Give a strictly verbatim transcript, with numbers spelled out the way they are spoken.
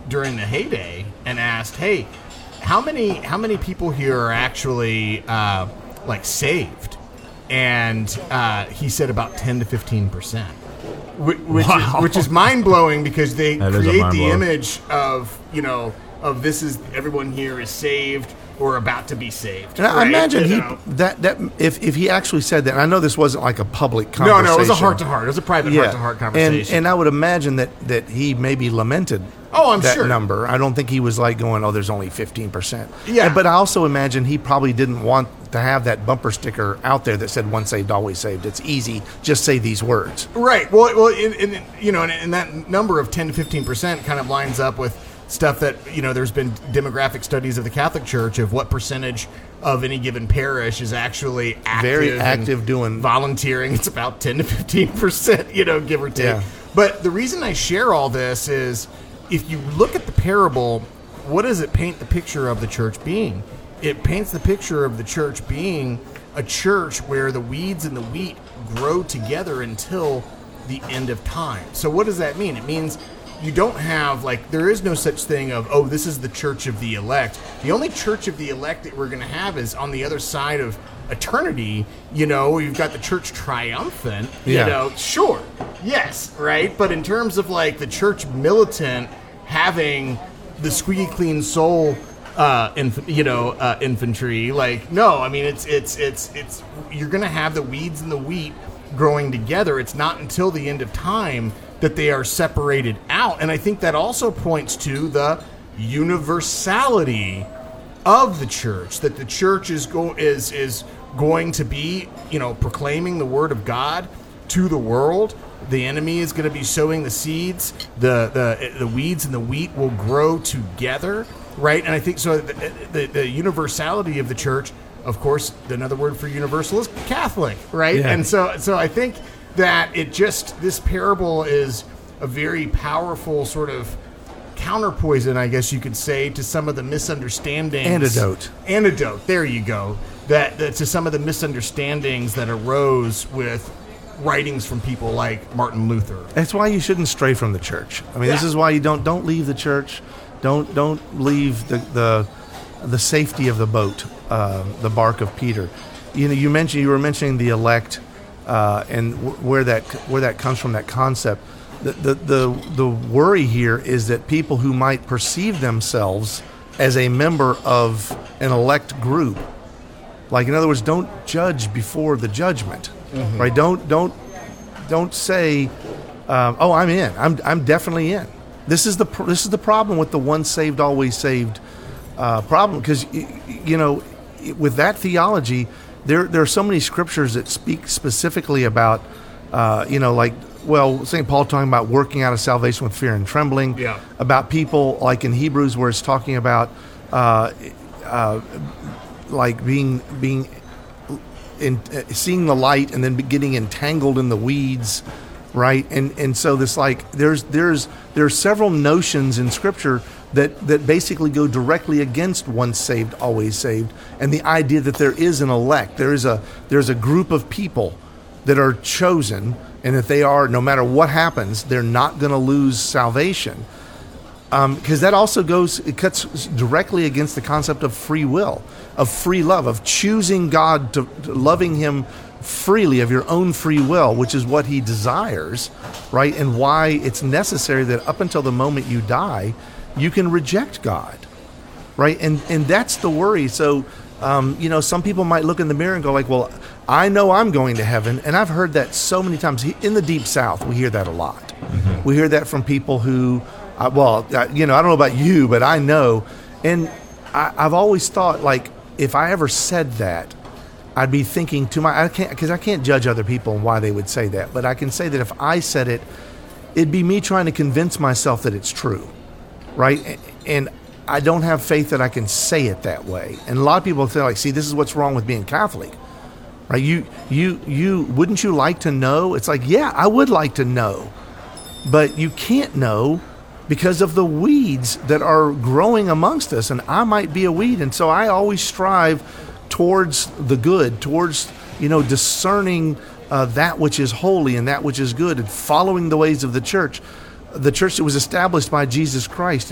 during the heyday and asked, "Hey, how many how many people here are actually uh, like saved?" And uh, he said about ten to fifteen percent, which, Wow. is, which is mind blowing because they That is a create the mind-blowing. image of you know of this is everyone here is saved or about to be saved. And I right? imagine You he know? that that if if he actually said that. And I know this wasn't like a public No, conversation. no, it was a heart to heart. It was a private heart to heart conversation. And and I would imagine that that he maybe lamented. Oh, I'm that sure. number. I don't think he was like going, "Oh, there's only fifteen percent." Yeah. But I also imagine he probably didn't want to have that bumper sticker out there that said "Once saved, always saved." It's easy. Just say these words. Right. Well, well, in, in, you know, and, and that number of ten to fifteen percent kind of lines up with stuff that you know. There's been demographic studies of the Catholic Church of what percentage of any given parish is actually active, Very and active doing- volunteering. It's about ten to fifteen percent, you know, give or take. Yeah. But the reason I share all this is, if you look at the parable, what does it paint the picture of the church being? It paints the picture of the church being a church where the weeds and the wheat grow together until the end of time. So what does that mean? It means you don't have, like, there is no such thing of, oh, this is the church of the elect. The only church of the elect that we're going to have is on the other side of eternity. You know, you've got the church triumphant, you Yeah. know, sure, yes, right? But in terms of, like, the church militant having the squeaky clean soul, uh, inf- you know, uh, infantry, like, no, I mean, it's, it's, it's, it's, you're going to have the weeds and the wheat growing together. It's not until the end of time that they are separated out. And I think that also points to the universality of the church, that the church is go is is going to be, you know, proclaiming the word of God to the world. The enemy is going to be sowing the seeds. The the the weeds and the wheat will grow together, right? And I think so. The, the, the universality of the church, of course, another word for universal is Catholic, right? Yeah. And so so I think that it just this parable is a very powerful sort of counterpoison, I guess you could say, to some of the misunderstandings. Antidote. Antidote. There you go. That, that to some of the misunderstandings that arose with writings from people like Martin Luther. That's why you shouldn't stray from the church. I mean, this Yeah. is why you don't don't leave the church. Don't don't leave the the, the safety of the boat, uh, the bark of Peter. You know, you mentioned you were mentioning the elect, uh, and w- where that where that comes from. That concept. The, the the the worry here is that people who might perceive themselves as a member of an elect group, like in other words, don't judge before the judgment, Mm-hmm. right? Don't don't don't say, um, "Oh, I'm in. I'm I'm definitely in." This is the pr- this is the problem with the once saved, always saved uh, problem, because you know, with that theology, there there are so many scriptures that speak specifically about, uh, you know, like. Well, Saint Paul talking about working out of salvation with fear and trembling. Yeah. About people like in Hebrews where it's talking about uh, uh, like being being in uh, seeing the light and then getting entangled in the weeds, right? And and so this like there's there's there's several notions in Scripture that that basically go directly against once saved, always saved, and the idea that there is an elect, there is a there's a group of people that are chosen. And if they are, no matter what happens, they're not going to lose salvation. Because um, that also goes, it cuts directly against the concept of free will, of free love, of choosing God, to, to loving Him freely of your own free will, which is what He desires, right? And why it's necessary that up until the moment you die, you can reject God, right? And and that's the worry. So, um, you know, some people might look in the mirror and go like, well, I know I'm going to heaven, and I've heard that so many times. In the Deep South, we hear that a lot. Mm-hmm. We hear that from people who, uh, well, uh, you know, I don't know about you, but I know. And I, I've always thought, like, if I ever said that, I'd be thinking to my, I can't, because I can't judge other people and why they would say that, but I can say that if I said it, it'd be me trying to convince myself that it's true, right? And I don't have faith that I can say it that way. And a lot of people say, like, see, this is what's wrong with being Catholic. Right? You, you, you, wouldn't you like to know? It's like, yeah, I would like to know, but you can't know because of the weeds that are growing amongst us. And I might be a weed. And so I always strive towards the good, towards, you know, discerning uh, that which is holy and that which is good and following the ways of the church, the church that was established by Jesus Christ.